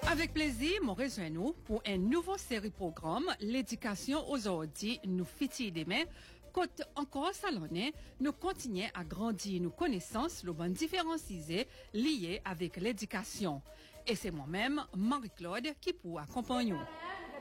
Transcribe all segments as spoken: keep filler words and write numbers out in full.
Avec plaisir, nous rejoignons pour un nouveau série programme, l'éducation aujourd'hui, nous fiti demain. Côte encore salonné, nous continuons à grandir nos connaissances, le bon différencier liées avec l'éducation. Et c'est moi-même, Marie-Claude, qui pour accompagner nous.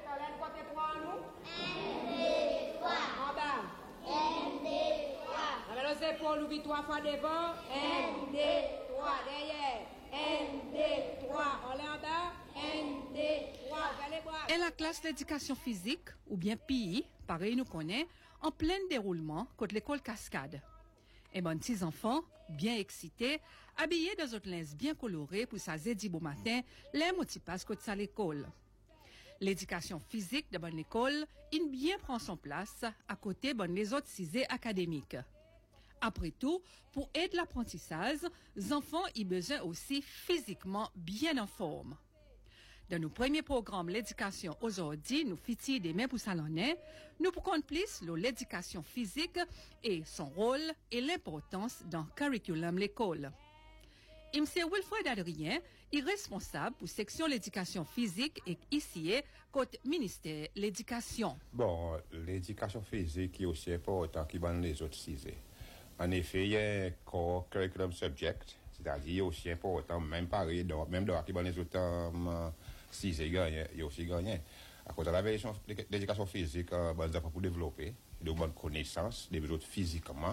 Alors c'est pour nous trois fois devant, un, deux, trois, derrière, un, deux, trois, on est en bas, un, deux, trois, allez voir. Et la classe d'éducation physique, ou bien P I, pareil nous connaît, en plein déroulement contre l'école Cascade. Et bon petits enfants, bien excités, habillés dans autres linges bien colorés pour sa zédi beau matin, les motivent côté ça l'école. L'éducation physique de bonne école, il bien prend son place à côté de les autres cisés académiques. Après tout, pour aider l'apprentissage, les enfants ont besoin aussi physiquement bien en forme. Dans nos premiers programmes l'éducation aujourd'hui, nous fiti des mains pour salonner, nous pour plus sur l'éducation physique et son rôle et l'importance dans le curriculum l'école. M. Wilfred Adrien est responsable pour section l'éducation physique et ici côté ministère de l'éducation. Bon, l'éducation physique est aussi important que les autres sujets. En effet, il y a un core curriculum subject, c'est-à-dire aussi important, même pareil, même dans les autres um, sujets, il y a aussi gagné. À cause de la l'éducation physique, euh, ben, pour développer de bonnes connaissances, des autres physiquement.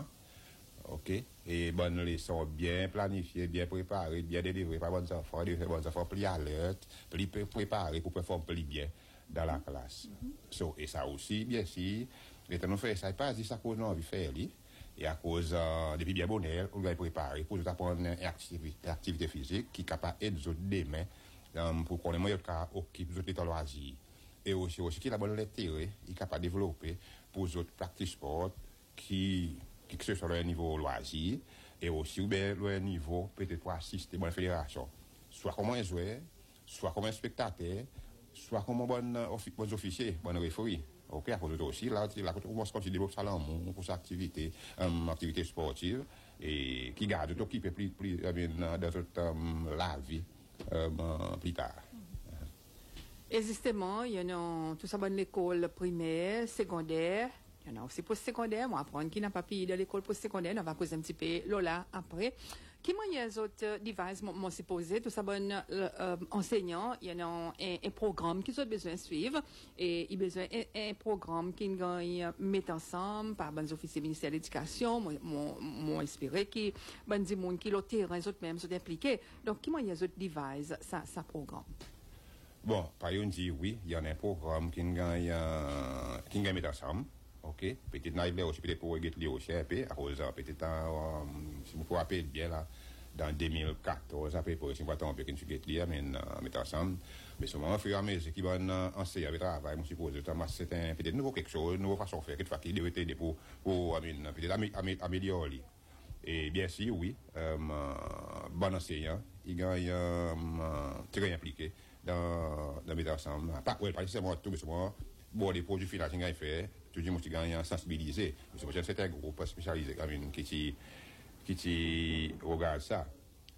Ok, et bonnes leçons bien planifiées, bien préparées, bien délivrées par bonnes enfants, des bonnes enfants plus alertes, plus préparés pour performer plus bien dans la classe. Mm-hmm. So, et ça aussi, bien sûr, et nous fait ça, pas dire ça qu'on a envie de faire, et à cause, euh, depuis bien bonheur, on doit préparer pour nous apprendre une activité, activité physique qui est capable d'aider les autres demain, um, pour qu'on ait moyen de cas occuper les autres loisirs. Et aussi, aussi, qui est la bonne lecture, il est capable de développer pour les autres pratiques sport qui, qui que ce soit le niveau loisir et aussi ou bien le niveau peut-être pour assister à la fédération, soit comme un joueur, soit comme un spectateur, soit comme un bon, offi- bon officier, bon référé. Ok, à cause de aussi, là, là, on commence à développer ça pour cette activité, um, activité sportive et qui garde t'occuper plus, plus, I mean, dans toute um, la vie um, plus tard. Et justement, il y a tout ça dans l'école primaire, secondaire. Il y en a aussi post-secondaire, moi, apprendre qui n'a pas payé de l'école post-secondaire, on va causer un petit peu Lola après. Qui moi, il y a des autres devices, m'ont supposé, tout ça, bon, euh, enseignants, il y en a un, un programme qu'ils ont besoin de suivre, et ils ont besoin d'un programme qu'ils mettent ensemble par les officiers ministère de l'éducation, m'ont inspiré, qui, ben, des gens qui l'ont terrain, les autres même sont impliqués. Donc, qui moi, il y a des autres devices, ça, ça programme? Bon, par exemple, dit oui, il y en a un programme qui gagne, qui gagne mettre ensemble. Ok, peut-être naïve aussi peut-être pour regarder aussi un peu à cause peut-être euh, si vous vous rappelez bien là dans deux mille quatorze après pour si vous attendez que nous get mais mettre ensemble mais ce moment fur et à mesure qui va enseigner avec travail je suppose c'est un peut-être nouveau quelque chose nouveau façon de faire quelque chose qui devait aider pour pour peut-être améliorer et bien sûr oui euh, bon enseignant il gagne euh, très impliqué dans dans mettre ensemble pas ouais pas nécessairement tout mais souvent bon les produits financiers qu'il fait tout le monde qui gagne sensibilisé c'est un groupe spécialisé quand même qui qui qui regarde ça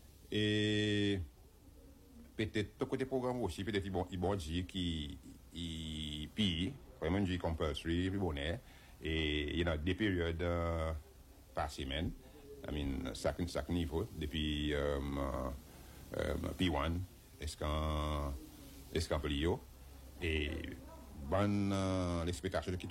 et peut-être tout côté programme aussi peut-être ils vont ils vont dire qui ils payent vraiment dit compulsory puis bonnet et il y a des périodes euh, par semaine I mean chaque chaque niveau depuis euh, euh, P un est-ce qu'en est-ce qu'en Plio et bonne euh, l'expectation de qui